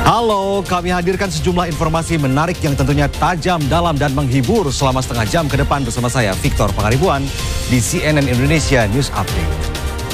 Halo, kami hadirkan sejumlah informasi menarik yang tentunya tajam, dalam, dan menghibur selama setengah jam ke depan bersama saya, Victor Pangaribuan, di CNN Indonesia News Update.